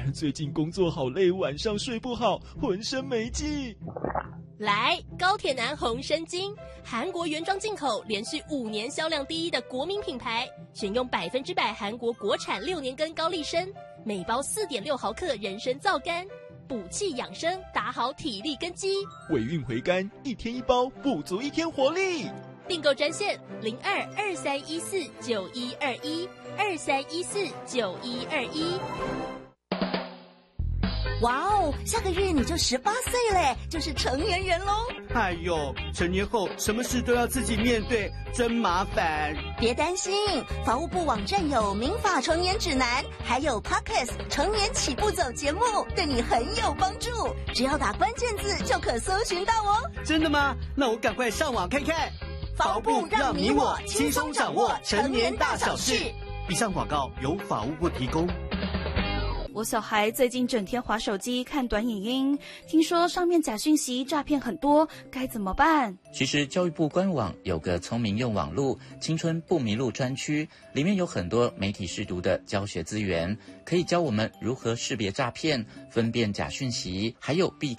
最近工作好累，晚上睡不好，浑身没劲。 来，高铁男红参精，韩国原装进口，连续5年销量第一的国民品牌，选用100%韩国国产6年根高丽参，每包4.6毫克人参皂苷，补气养生，打好体力根基。 尾韵回甘，1天1包，补足1天活力。 订购专线02-2314-9121，2314-9121。 哇哦，下个月你就18岁嘞，就是成年人喽。 哎呦，成年后什么事都要自己面对，真麻烦。 别担心，法务部网站有民法成年指南，还有 Podcast 成年起步走节目，对你很有帮助。只要打关键字就可搜寻到哦。 真的吗？那我赶快上网看看。 法务部让你我轻松掌握成年大小事。 以上广告由法务部提供。 我小孩最近整天滑手机看短影音，听说上面假讯息诈骗很多，该怎么办？ 其实教育部官网有个聪明用网路青春不迷路专区，里面有很多媒体识读的教学资源，可以教我们如何识别诈骗、分辨假讯息，还有避